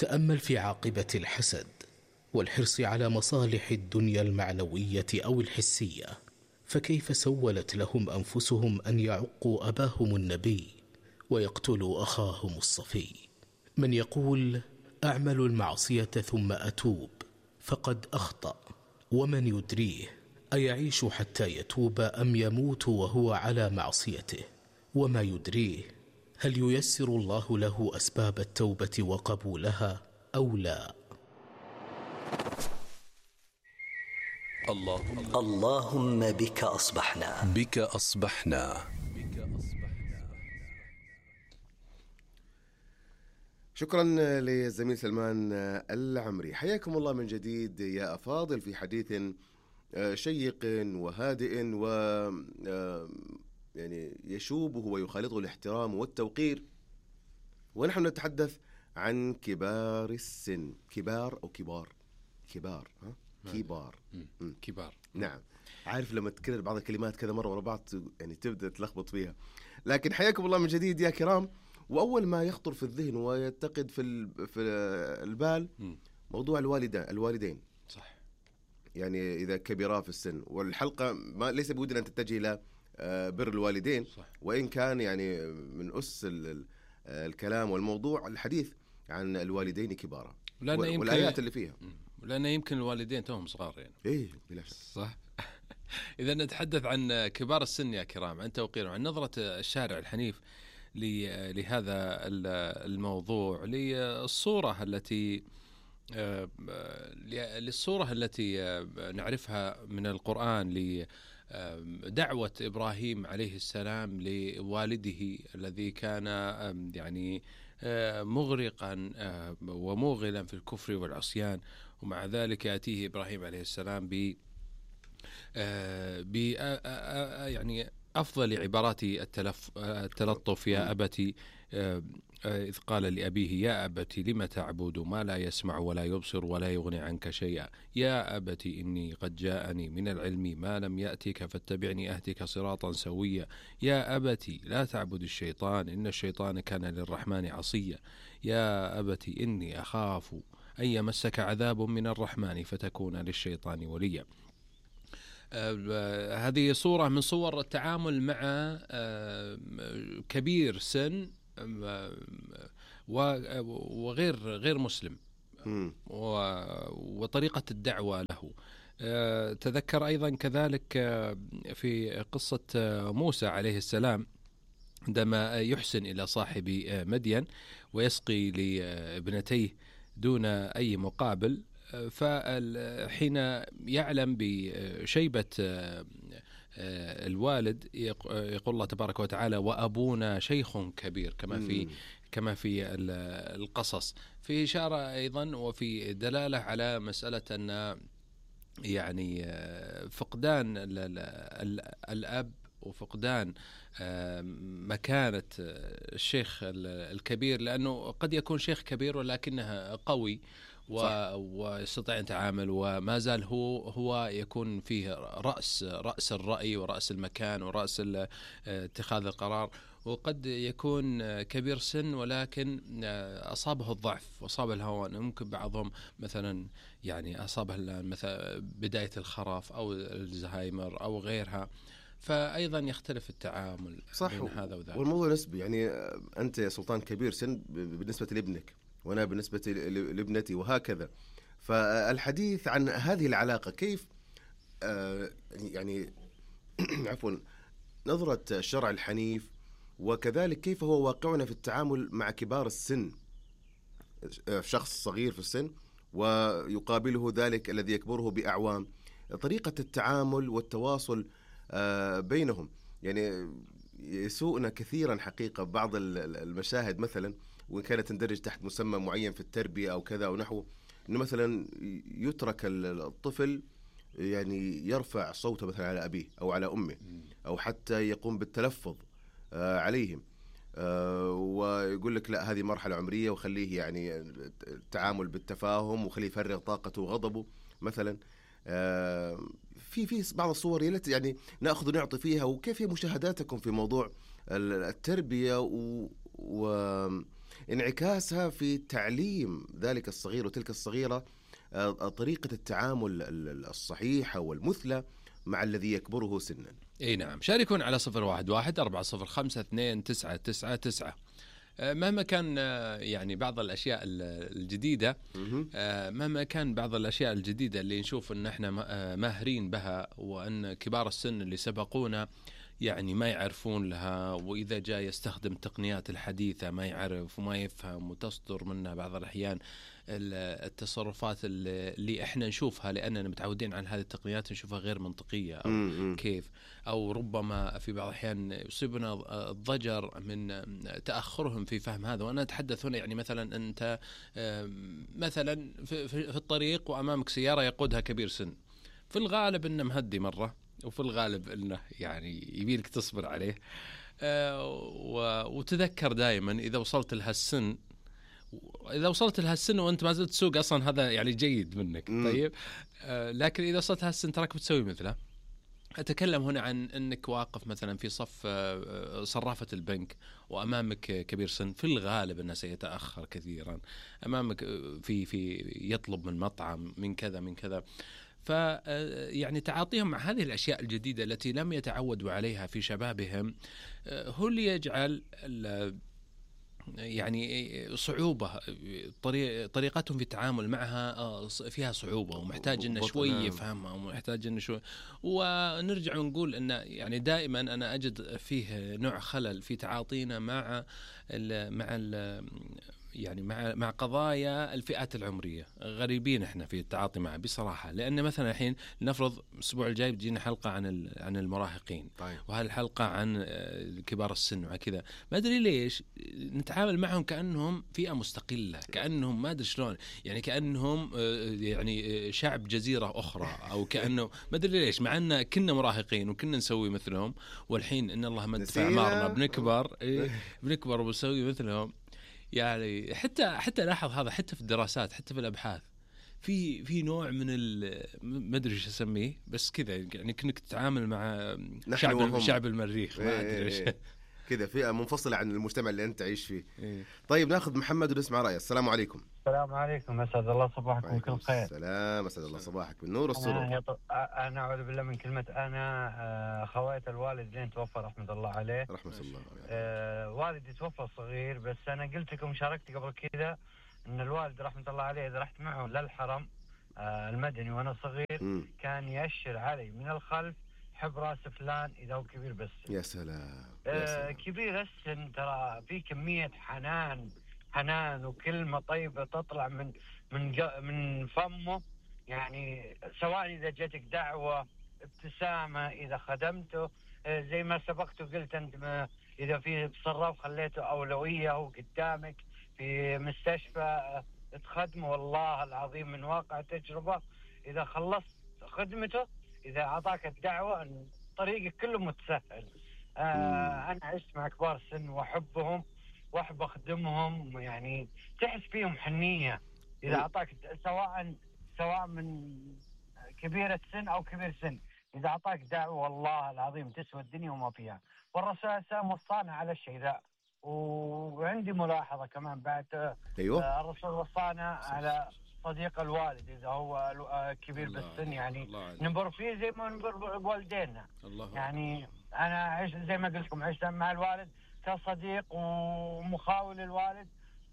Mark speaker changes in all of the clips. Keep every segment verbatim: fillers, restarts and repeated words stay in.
Speaker 1: تأمل في عاقبة الحسد والحرص على مصالح الدنيا المعنوية أو الحسية، فكيف سولت لهم أنفسهم أن يعقوا أباهم النبي ويقتلوا أخاهم الصفي؟ من يقول أعمل المعصية ثم أتوب فقد أخطأ، ومن يدريه أيعيش حتى يتوب أم يموت وهو على معصيته؟ وما يدريه هل ييسر الله له أسباب التوبة وقبولها أو لا؟
Speaker 2: اللهم اللهم بك أصبحنا
Speaker 3: بك أصبحنا
Speaker 4: شكرا للزميل سلمان العمري. حياكم الله من جديد يا أفاضل في حديث شيق وهادئ و يعني يشوبه ويخالطه الاحترام والتوقير، ونحن نتحدث عن كبار السن. كبار أو كبار؟ كبار ها؟ كبار
Speaker 5: مم. كبار.
Speaker 4: نعم، عارف لما تكرر بعض الكلمات كذا مرة ورا بعض يعني تبدأ تلخبط فيها. لكن حياكم الله من جديد يا كرام. وأول ما يخطر في الذهن ويتقد في في البال موضوع الوالدين الوالدين
Speaker 5: صح.
Speaker 4: يعني إذا كبرا في السن، والحلقة ما ليس بودنا أن تتجه إلى بر الوالدين صح. وإن كان يعني من أس الكلام والموضوع الحديث عن الوالدين كبارا والآيات اللي فيها،
Speaker 5: لأن يمكن الوالدين توهم صغار يعني.
Speaker 4: إيه بلا شك
Speaker 5: صح. إذا نتحدث عن كبار السن يا كرام، عن توقير، عن نظرة الشارع الحنيف لهذا الموضوع، للصورة التي للصورة التي نعرفها من القرآن لدعوة إبراهيم عليه السلام لوالده الذي كان يعني مغرقا وموغلا في الكفر والعصيان، ومع ذلك يأتيه إبراهيم عليه السلام ب يعني أفضل عبارات التلطف: يا أبتي، إذ قال لأبيه: يا أبتي لم تعبد ما لا يسمع ولا يبصر ولا يغني عنك شيئا، يا أبتي إني قد جاءني من العلم ما لم يأتك فاتبعني أهدك صراطا سويا، يا أبتي لا تعبد الشيطان إن الشيطان كان للرحمن عصيا، يا أبتي إني أخاف أن يمسك عذاب من الرحمن فتكون للشيطان وليا. آه هذه صورة من صور التعامل مع آه كبير سن آه وغير غير مسلم، وطريقة الدعوة له. آه تذكر أيضا كذلك آه في قصة آه موسى عليه السلام عندما يحسن إلى صاحب آه مدين ويسقي لابنتيه دون أي مقابل، فحين يعلم بشيبة الوالد يقول الله تبارك وتعالى: وأبونا شيخ كبير، كما في كما في القصص، في إشارة أيضا وفي دلالة على مسألة أن يعني فقدان الأب وفقدان مكانة الشيخ الكبير، لأنه قد يكون شيخ كبير ولكنه قوي ويستطيع أن يتعامل، وما زال هو هو يكون فيه رأس رأس الرأي ورأس المكان ورأس اتخاذ القرار، وقد يكون كبير سن ولكن أصابه الضعف وأصابه الهوان. ممكن بعضهم مثلا يعني أصابه مثلا بداية الخرف أو الزهايمر أو غيرها، فأيضا يختلف التعامل
Speaker 4: صح
Speaker 5: بين هذا وذاك.
Speaker 4: والموضوع نسبي، يعني أنت يا سلطان كبير سن بالنسبة لابنك وأنا بالنسبة لابنتي وهكذا. فالحديث عن هذه العلاقة كيف آه يعني عفوا نظرة الشرع الحنيف، وكذلك كيف هو واقعنا في التعامل مع كبار السن، شخص صغير في السن ويقابله ذلك الذي يكبره بأعوام، طريقة التعامل والتواصل آه بينهم. يعني يسوءنا كثيرا حقيقة بعض المشاهد مثلا، وإن كانت تندرج تحت مسمى معين في التربية أو كذا أو نحو، إنه مثلا يترك الطفل يعني يرفع صوته مثلا على أبيه أو على أمه، أو حتى يقوم بالتلفظ آه عليهم، آه ويقول لك لا هذه مرحلة عمرية وخليه يعني التعامل بالتفاهم وخليه يفرغ طاقته وغضبه مثلا. آه في في بعض الصور التي يعني نأخذ ونعطي فيها. وكيف هي مشاهداتكم في موضوع التربية و, و انعكاسها في تعليم ذلك الصغير وتلك الصغيرة طريقة التعامل الصحيحة والمثلى مع الذي يكبره سنا.
Speaker 5: اي نعم. شاركون على صفر واحد واحد أربعة صفر خمسة اثنين تسعة تسعة تسعة. مهما كان يعني بعض الأشياء الجديدة، مهما كان بعض الأشياء الجديدة اللي نشوف أن احنا ماهرين بها، وأن كبار السن اللي سبقونا يعني ما يعرفون لها، وإذا جاء يستخدم التقنيات الحديثة ما يعرف وما يفهم، وتصدر منه بعض الأحيان التصرفات اللي احنا نشوفها لأننا متعودين عن هذه التقنيات نشوفها غير منطقية أو م- م. كيف، أو ربما في بعض الأحيان يصيبنا الضجر من تأخرهم في فهم هذا. وأنا أتحدث هنا يعني مثلا أنت مثلا في الطريق وأمامك سيارة يقودها كبير سن، في الغالب أنه مهدي مرة، وفي الغالب أنه يعني يبيلك تصبر عليه، وتذكر دائما إذا وصلت لها السن إذا وصلت لها السن وأنت ما زلت تسوق أصلا هذا يعني جيد منك. م. طيب آه لكن إذا وصلت لها السن تراك بتسوي مثله. أتكلم هنا عن أنك واقف مثلا في صف آه صرافة البنك وأمامك كبير سن، في الغالب أنه سيتأخر كثيرا، أمامك في في يطلب من مطعم من كذا من كذا. ف يعني تعاطيهم مع هذه الأشياء الجديدة التي لم يتعودوا عليها في شبابهم هو اللي يجعل يعني صعوبة، طريقتهم في التعامل معها فيها صعوبة، ومحتاج إنه شوي يفهمها، ومحتاج إنه شوي. ونرجع ونقول إنه يعني دائما أنا أجد فيه نوع خلل في تعاطينا مع ال مع ال يعني مع مع قضايا الفئات العمرية. غريبين احنا في التعاطي معها بصراحة، لأن مثلا الحين نفرض الأسبوع الجاي بتجينا حلقة عن عن المراهقين،
Speaker 4: طيب.
Speaker 5: وهالحلقة عن كبار السن وكذا، ما أدري ليش نتعامل معهم كأنهم فئة مستقلة، كأنهم ما أدري شلون، يعني كأنهم يعني شعب جزيرة أخرى، أو كأنه ما أدري ليش، مع أن كنا مراهقين وكنا نسوي مثلهم، والحين إن الله مد في أعمارنا بنكبر إيه بنكبر وبنسوي مثلهم. يعني حتى حتى لاحظ هذا حتى في الدراسات، حتى في الأبحاث، في في نوع من ما أدري إيش أسميه، بس كذا يعني كأنك تتعامل مع شعب شعب المريخ، ما أدري إيش
Speaker 4: كذا فئة منفصلة عن المجتمع اللي أنت تعيش فيه. إيه. طيب ناخذ محمد ونسمع رأيه. السلام عليكم.
Speaker 3: السلام عليكم، أسعد الله صباحكم بكل خير.
Speaker 4: السلام، أسعد الله صباحك بالنور والسرور.
Speaker 3: أنا, أنا أعوذ بالله من كلمة أنا. خوات الوالد زين توفى رحمة الله عليه.
Speaker 4: رحمة الله عليه.
Speaker 3: آه والدي توفى صغير، بس أنا قلت لكم شاركت قبل كذا إن الوالد رحمة الله عليه إذا رحت معه للحرم آه المدني وأنا صغير م. كان يأشر علي من الخلف حب راس فلان إذا هو كبير بس.
Speaker 4: يا سلام.
Speaker 3: يا سلام. آه كبير السن ترى في كمية حنان حنان وكلمة طيبة تطلع من من من فمه، يعني سواء إذا جاتك دعوة، ابتسامة، إذا خدمته آه زي ما سبقت وقلت أنت، ما إذا في صراف خليته أولوية هو قدامك، في مستشفى آه تخدمه، والله العظيم من واقع تجربة إذا خلصت خدمته، إذا أعطاك الدعوة طريقك كله متسهل. آه أنا عشت مع كبار السن وأحبهم وأحب أخدمهم، يعني تحس فيهم حنية إذا أعطاك، سواء سواء من كبير السن أو كبير سن، إذا أعطاك دعوة والله العظيم تسوى الدنيا وما فيها. والرسول سام وصانا على الشيء ذا. وعندي ملاحظة كمان بعد.
Speaker 4: أيوة.
Speaker 3: الرسول وصانا على صديق الوالد إذا هو كبير بالسن، يعني ننبر فيه زي ما ننبر بوالدينا. يعني أنا عشت زي ما قلت لكم، عشت مع الوالد كصديق ومخاول الوالد،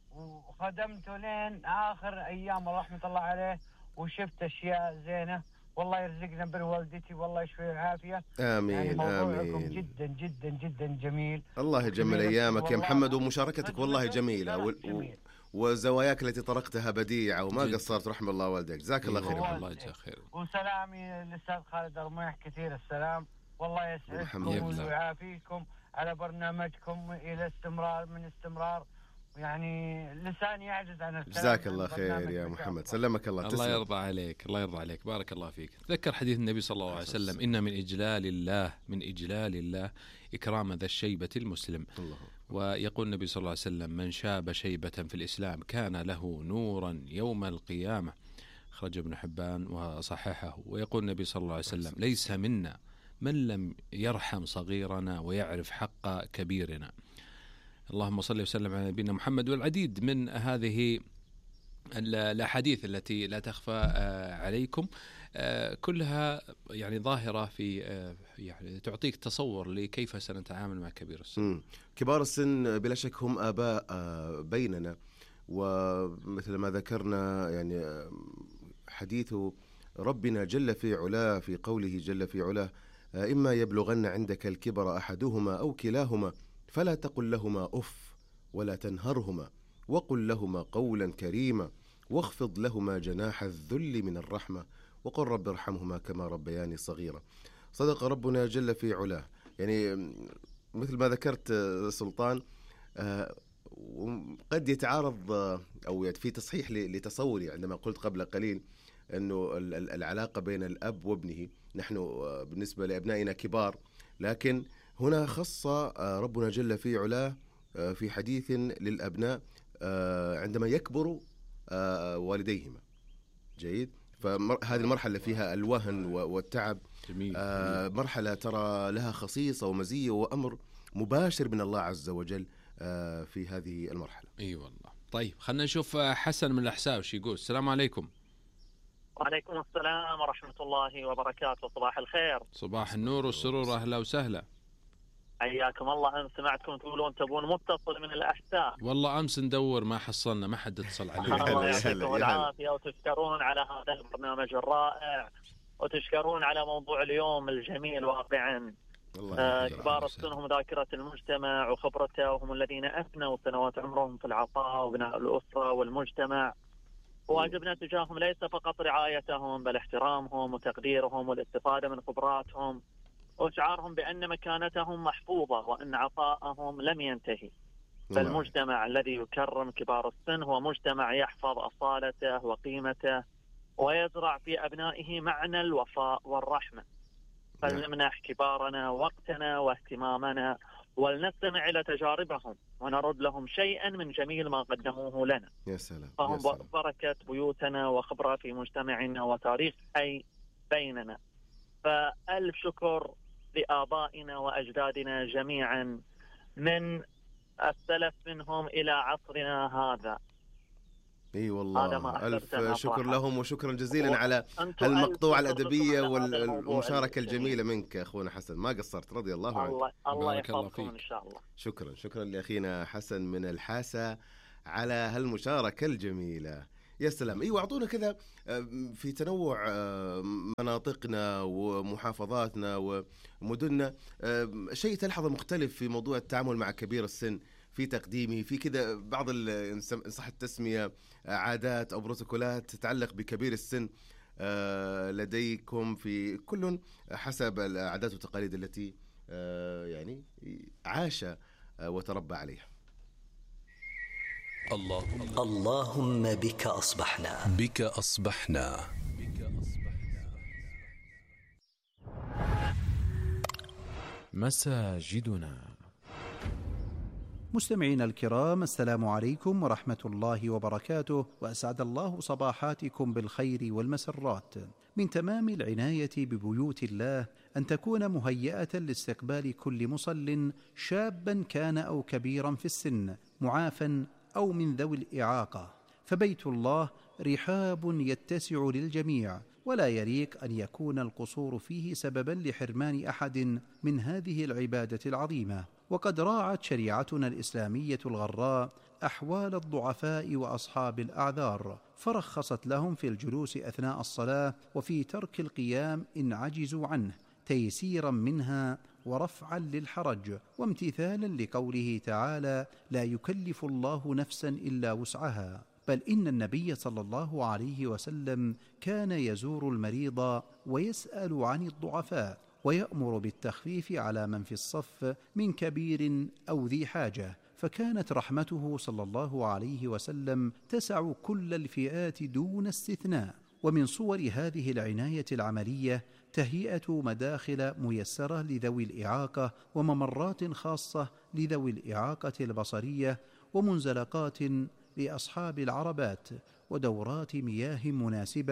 Speaker 3: وخدمته لين آخر أيام رحمة الله عليه، وشفت أشياء زينة. والله يرزقنا بالوالدتي، والله يشفي العافية.
Speaker 4: آمين
Speaker 3: يعني موضوعكم
Speaker 4: آمين.
Speaker 3: جدا جدا جدا جميل.
Speaker 4: الله يجمل أيامك يا محمد، ومشاركتك والله جميلة، و... و... وزواياك التي طرقتها بديعة وما قصرت، رحم الله والديك. جزاك الله خير.
Speaker 5: الله يجزاك خير.
Speaker 3: وسلامي للأستاذ خالد الرميح كثير السلام، والله يسعدكم ويعافيكم على برنامجكم إلى استمرار من استمرار، يعني لساني يعجز عن الكلام.
Speaker 4: جزاك الله خير يا محمد، سلمك الله.
Speaker 5: الله تسلم. يرضى عليك، الله يرضى عليك، بارك الله فيك. تذكر حديث النبي صلى الله عليه وسلم: إن من إجلال الله من إجلال الله إكرام ذا الشيبة المسلم. الله. ويقول النبي صلى الله عليه وسلم: من شاب شيبة في الإسلام كان له نورا يوم القيامة. أخرج ابن حبان وصححه. ويقول النبي صلى الله عليه وسلم: ليس منا من لم يرحم صغيرنا ويعرف حق كبيرنا. اللهم صل وسلم على نبينا محمد. والعديد من هذه الأحاديث التي لا تخفى عليكم كلها يعني ظاهرة في يعني تعطيك تصور لكيف سنتعامل مع كبير السن.
Speaker 4: كبار السن بلا شك هم آباء بيننا، ومثل ما ذكرنا يعني حديث ربنا جل في علاه في قوله جل في علاه: إما يبلغن عندك الكبر أحدهما أو كلاهما فلا تقل لهما أف ولا تنهرهما وقل لهما قولا كريما واخفض لهما جناح الذل من الرحمة وقل رب ارحمهما كما ربياني صغيرا. صدق ربنا جل في علاه. يعني مثل ما ذكرت سلطان، قد يتعارض أو في تصحيح لتصوري عندما قلت قبل قليل أنه العلاقة بين الأب وابنه، نحن بالنسبة لأبنائنا كبار، لكن هنا خص ربنا جل في علاه في حديث للأبناء عندما يكبر والديهما. جيد. فهذه المرحلة فيها الوهن والتعب.
Speaker 5: جميل.
Speaker 4: مرحلة ترى لها خصيصة ومزية وأمر مباشر من الله عز وجل في هذه المرحلة.
Speaker 5: اي أيوة والله. طيب خلنا نشوف حسن من الأحساء وش يقول. السلام عليكم.
Speaker 6: وعليكم السلام ورحمة الله وبركاته. صباح الخير.
Speaker 5: صباح النور والسرور، أهلا وسهلا.
Speaker 6: حياكم الله. أنا سمعتكم تقولون تبون متصل من الأحساء.
Speaker 5: والله أمس ندور ما حصلنا، ما حد اتصل علينا.
Speaker 6: الله يعطيكم العافية وتشكرون على هذا البرنامج الرائع، وتشكرون على موضوع اليوم الجميل واقعا. آه كبار السن هم ذاكرة المجتمع وخبرته، وهم الذين أفنوا سنوات عمرهم في العطاء وبناء الأسرة والمجتمع. واجبنا تجاههم ليس فقط رعايتهم بل احترامهم وتقديرهم والاستفادة من خبراتهم وإشعارهم بأن مكانتهم محفوظة وأن عطاءهم لم ينتهي. فالمجتمع الذي يكرم كبار السن هو مجتمع يحفظ أصالته وقيمته ويزرع في أبنائه معنى الوفاء والرحمة. فلنمنح كبارنا وقتنا واهتمامنا ولنستمع إلى تجاربهم ونرد لهم شيئا من جميل ما قدموه لنا.
Speaker 4: يا سلام.
Speaker 6: فهم
Speaker 4: يا سلام.
Speaker 6: بركة بيوتنا وخبرة في مجتمعنا وتاريخ حي بيننا. فألف شكر لآبائنا وأجدادنا جميعا من السلف منهم إلى عصرنا هذا.
Speaker 4: اي والله الف شكر لهم وشكرا جزيلا على المقطوعة الأدبية والمشاركة الجميلة منك اخونا حسن. ما قصرت، رضي الله عنك.
Speaker 6: الله, الله يحفظكم ان شاء الله.
Speaker 4: شكرا شكرا لاخينا حسن من الحاسة على هالمشاركة الجميلة. يا سلام. ايوه اعطونا كذا في تنوع مناطقنا ومحافظاتنا ومدننا شيء تلحظه مختلف في موضوع التعامل مع كبير السن، في تقديمه، في كذا بعض إن صح التسمية عادات أو بروتوكولات تتعلق بكبير السن لديكم في كل حسب العادات والتقاليد التي يعني عاش وتربى عليها.
Speaker 2: اللهم اللهم بك أصبحنا
Speaker 7: بك أصبحنا مساجدنا.
Speaker 8: مستمعينا الكرام، السلام عليكم ورحمة الله وبركاته، وأسعد الله صباحاتكم بالخير والمسرات. من تمام العناية ببيوت الله أن تكون مهيئة لاستقبال كل مصل، شابا كان أو كبيرا في السن، معافا أو من ذوي الإعاقة. فبيت الله رحاب يتسع للجميع، ولا يليق أن يكون القصور فيه سببا لحرمان أحد من هذه العبادة العظيمة. وقد راعت شريعتنا الإسلامية الغراء أحوال الضعفاء وأصحاب الأعذار، فرخصت لهم في الجلوس أثناء الصلاة وفي ترك القيام إن عجزوا عنه، تيسيرا منها ورفعا للحرج، وامتثالا لقوله تعالى: لا يكلف الله نفسا إلا وسعها. بل إن النبي صلى الله عليه وسلم كان يزور المريض ويسأل عن الضعفاء، ويأمر بالتخفيف على من في الصف من كبير أو ذي حاجة. فكانت رحمته صلى الله عليه وسلم تسع كل الفئات دون استثناء. ومن صور هذه العناية العملية تهيئة مداخل ميسرة لذوي الإعاقة، وممرات خاصة لذوي الإعاقة البصرية، ومنزلقات لأصحاب العربات، ودورات مياه مناسبة،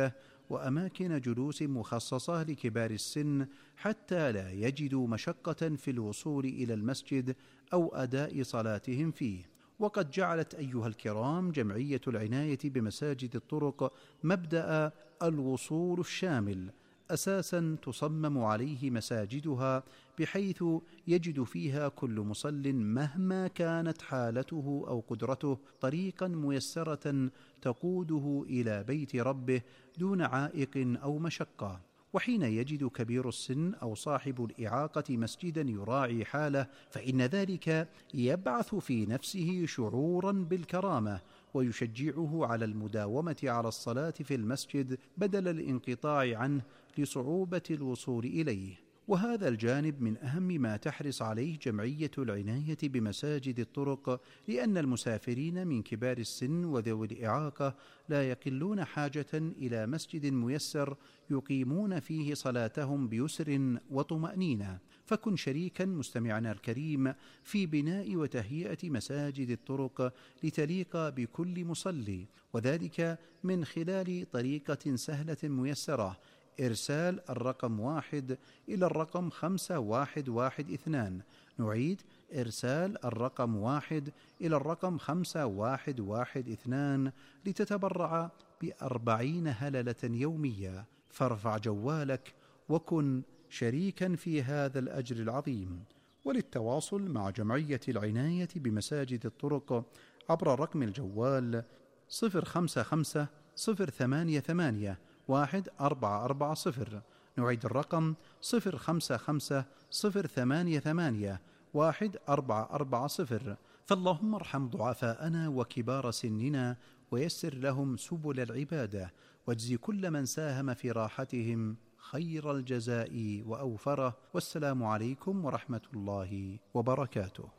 Speaker 8: وأماكن جلوس مخصصة لكبار السن حتى لا يجدوا مشقة في الوصول إلى المسجد أو أداء صلاتهم فيه. وقد جعلت أيها الكرام جمعية العناية بمساجد الطرق مبدأ الوصول الشامل أساسا تصمم عليه مساجدها، بحيث يجد فيها كل مصل مهما كانت حالته أو قدرته طريقا ميسرة تقوده إلى بيت ربه دون عائق أو مشقة. وحين يجد كبير السن أو صاحب الإعاقة مسجدا يراعي حاله، فإن ذلك يبعث في نفسه شعورا بالكرامة ويشجعه على المداومة على الصلاة في المسجد بدل الانقطاع عنه لصعوبة الوصول إليه. وهذا الجانب من أهم ما تحرص عليه جمعية العناية بمساجد الطرق، لأن المسافرين من كبار السن وذوي الإعاقة لا يقلون حاجة إلى مسجد ميسر يقيمون فيه صلاتهم بيسر وطمأنينة. فكن شريكا مستمعنا الكريم في بناء وتهيئة مساجد الطرق لتليق بكل مصلي، وذلك من خلال طريقة سهلة ميسرة: إرسال الرقم واحد إلى الرقم خمسة واحد واحد اثنان. نعيد: إرسال الرقم واحد إلى الرقم خمسة واحد واحد اثنان لتتبرع بأربعين هللة يومية. فارفع جوالك وكن شريكا في هذا الأجر العظيم. وللتواصل مع جمعية العناية بمساجد الطرق عبر رقم الجوال صفر خمسة خمسة صفر ثمانية ثمانية واحد أربعة أربعة صفر. نعيد الرقم صفر خمسة خمسة صفر ثمانية ثمانية واحد أربعة أربعة صفر. فاللهم ارحم ضعفاءنا وكبار سننا ويسر لهم سبل العبادة، واجزي كل من ساهم في راحتهم خير الجزاء وأوفره. والسلام عليكم ورحمة الله وبركاته.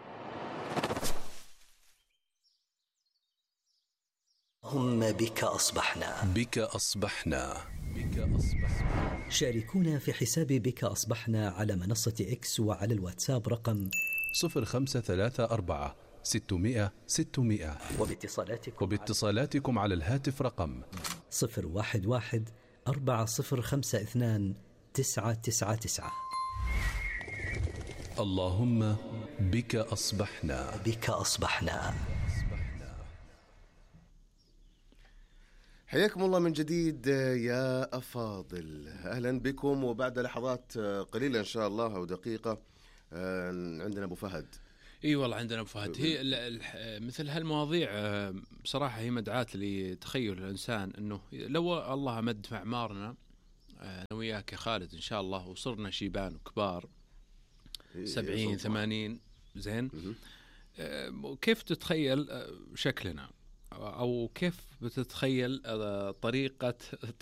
Speaker 2: اللهم بك أصبحنا.
Speaker 7: بك أصبحنا. بك أصبحنا.
Speaker 2: شاركونا في حساب بك أصبحنا على منصة إكس وعلى الواتساب رقم
Speaker 7: صفر خمسة ثلاثة أربعة ستمائة ستمائة.
Speaker 2: وباتصالاتكم,
Speaker 7: وباتصالاتكم على الهاتف رقم
Speaker 2: صفر واحد واحد أربعة صفر خمسة اثنان تسعة تسعة تسعة.
Speaker 7: اللهم بك أصبحنا.
Speaker 2: بك أصبحنا.
Speaker 4: حياكم الله من جديد يا أفاضل، أهلا بكم. وبعد لحظات قليلة إن شاء الله أو دقيقة عندنا أبو فهد.
Speaker 5: اي والله عندنا ابو فهد. هي مثل هالمواضيع بصراحه هي مدعاة لتخيل الانسان انه لو الله مد في اعمارنا انا وياك يا خالد ان شاء الله وصرنا شيبان وكبار سبعين ثمانين زين، كيف تتخيل شكلنا او كيف بتتخيل طريقه